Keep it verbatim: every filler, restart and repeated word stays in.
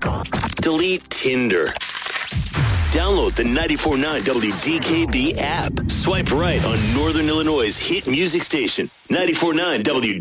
Delete Tinder. Download the ninety-four point nine W D K B app. Swipe right on Northern Illinois' hit music station, ninety-four point nine W